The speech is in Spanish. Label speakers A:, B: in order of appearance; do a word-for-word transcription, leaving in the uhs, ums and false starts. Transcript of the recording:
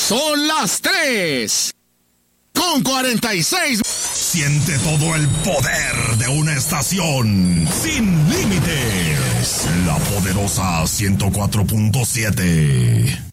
A: Son las tres con cuarenta y seis.
B: Siente todo el poder de una estación sin límites. La poderosa ciento cuatro punto siete.